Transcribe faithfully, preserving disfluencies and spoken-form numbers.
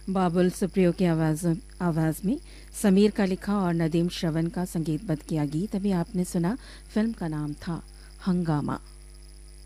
बाबुल सुप्रियो की आवाज आवाज़ में समीर का लिखा और नदीम श्रवण का संगीतबद्ध किया गीत अभी आपने सुना। फिल्म का नाम था हंगामा।